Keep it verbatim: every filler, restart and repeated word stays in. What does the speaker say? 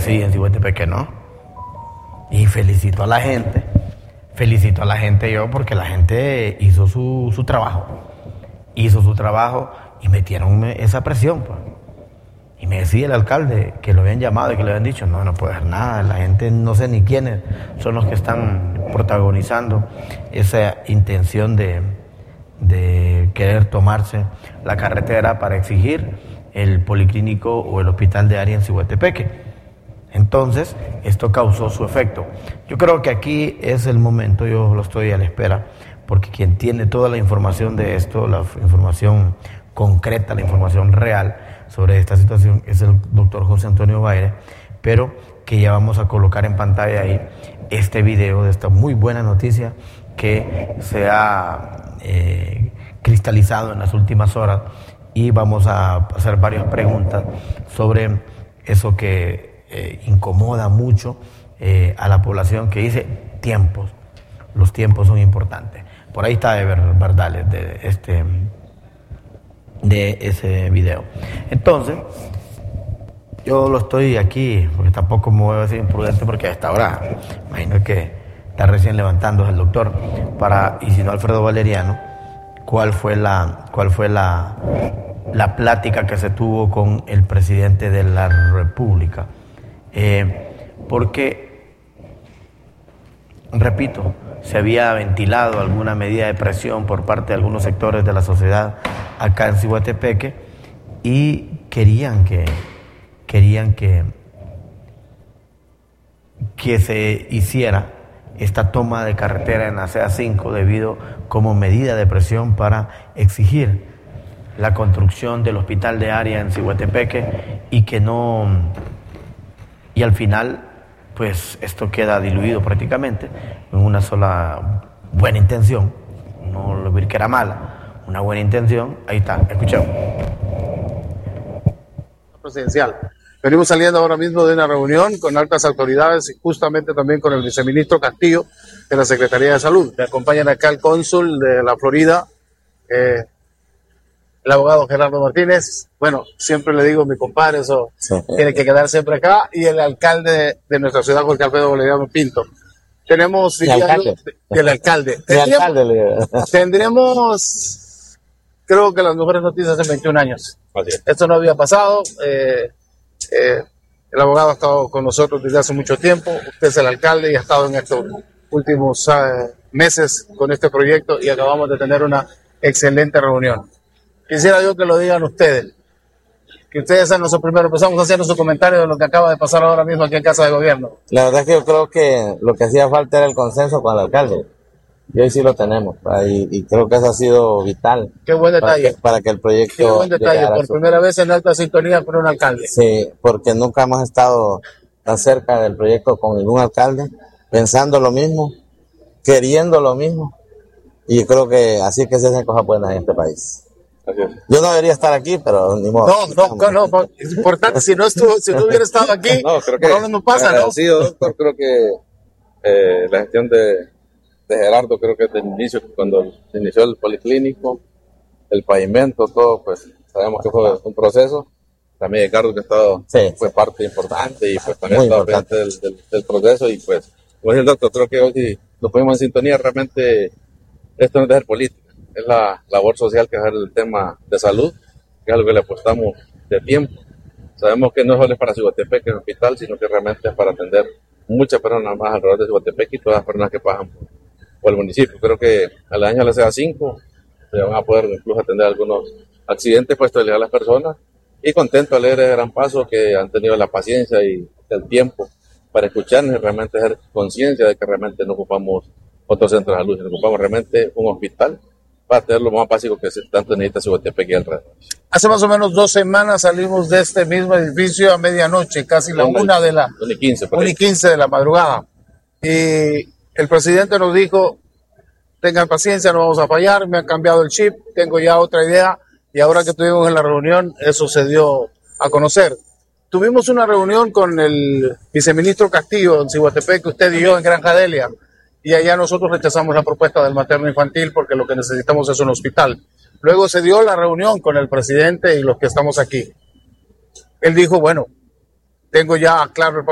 sí, en Cihuetepeque no. Y felicito a la gente, felicito a la gente yo porque la gente hizo su, su trabajo, hizo su trabajo y metieron esa presión, pues. Y me decía el alcalde que lo habían llamado y que le habían dicho, no, no puede hacer nada, la gente no sé ni quiénes son los que están protagonizando esa intención de, de querer tomarse la carretera para exigir el policlínico o el hospital de área en Cihuetepeque. Entonces, esto causó su efecto. Yo creo que aquí es el momento, yo lo estoy a la espera, porque quien tiene toda la información de esto, la información concreta, la información real sobre esta situación, es el doctor José Antonio Baire, pero que ya vamos a colocar en pantalla ahí este video de esta muy buena noticia que se ha eh, cristalizado en las últimas horas, y vamos a hacer varias preguntas sobre eso que eh, incomoda mucho eh, a la población, que dice tiempos. Los tiempos son importantes. Por ahí está Ever Bardales de este de ese video. Entonces, yo lo estoy aquí, porque tampoco me voy a decir imprudente, porque a esta hora, imagino que está recién levantándose el doctor, para, y si no Alfredo Valeriano, cuál fue la, cuál fue la, la plática que se tuvo con el presidente de la República. Eh, porque, repito, se había ventilado alguna medida de presión por parte de algunos sectores de la sociedad acá en Cihuetepeque, y querían que querían que que se hiciera esta toma de carretera en la C A cinco debido como medida de presión para exigir la construcción del hospital de área en Cihuetepeque, y que no y al final pues esto queda diluido prácticamente en una sola buena intención, no lo vi que era mala, una buena intención. Ahí está, escuchemos. Presidencial. Venimos saliendo ahora mismo de una reunión con altas autoridades y justamente también con el viceministro Castillo de la Secretaría de Salud. Me acompañan acá el cónsul de la Florida, eh, el abogado Gerardo Martínez. Bueno, siempre le digo mi compadre, eso sí, tiene que quedar siempre acá. Y el alcalde de, de nuestra ciudad, Jorge Alfredo Valeriano Pinto. Tenemos... El alcalde. El alcalde. El alcalde le... Tendremos, creo que las mejores noticias en veintiún años. Esto no había pasado. Eh, eh, el abogado ha estado con nosotros desde hace mucho tiempo. Usted es el alcalde y ha estado en estos últimos uh, meses con este proyecto, y acabamos de tener una excelente reunión. Quisiera yo que lo digan ustedes, que ustedes sean los primeros. Empezamos haciendo su comentario de lo que acaba de pasar ahora mismo aquí en Casa de Gobierno. La verdad es que yo creo que lo que hacía falta era el consenso con el alcalde, y hoy sí lo tenemos, y, y creo que eso ha sido vital. Qué buen detalle. Para que, para que el proyecto... Qué buen detalle, por primera vez en alta sintonía con un alcalde. Sí, porque nunca hemos estado tan cerca del proyecto con ningún alcalde, pensando lo mismo, queriendo lo mismo, y creo que así es que se hacen cosas buenas en este país. Yo no debería estar aquí, pero ni modo. No, no, no, no, es importante. Si no estuvo, si no hubiera estado aquí, no, creo que no, no pasa, ¿no? Sí, doctor, creo que eh, la gestión de, de Gerardo, creo que desde el inicio, cuando se inició el policlínico, el pavimento, todo, pues sabemos que fue un proceso. También Ricardo, que ha estado, sí, fue parte importante, y pues también ha estado pendiente del, del, del proceso, y pues, como dice el doctor, creo que hoy si nos ponemos en sintonía, realmente esto no es de ser política. Es la labor social que es el tema de salud, que es algo que le apostamos de tiempo. Sabemos que no solo es para Cihuetepeque el hospital, sino que realmente es para atender muchas personas más alrededor de Cihuetepeque y todas las personas que pasan por, por el municipio. Creo que al año de la C A cinco se van a poder incluso atender algunos accidentes, puesto a las personas, y contento al leer el gran paso que han tenido la paciencia y el tiempo para escucharnos y realmente hacer conciencia de que realmente no ocupamos otro centro de salud, sino ocupamos realmente un hospital para tener lo más básico que tanto necesita Cihuetepeque y alrededor. Hace más o menos dos semanas salimos de este mismo edificio a medianoche, casi la una de la una y quince, una y quince de la madrugada. Y el presidente nos dijo, tengan paciencia, no vamos a fallar, me han cambiado el chip, tengo ya otra idea, y ahora que estuvimos en la reunión, eso se dio a conocer. Tuvimos una reunión con el viceministro Castillo en Cihuetepeque, usted y yo en Granja Delia, y allá nosotros rechazamos la propuesta del materno infantil porque lo que necesitamos es un hospital. Luego se dio la reunión con el presidente y los que estamos aquí. Él dijo, bueno, tengo ya claro el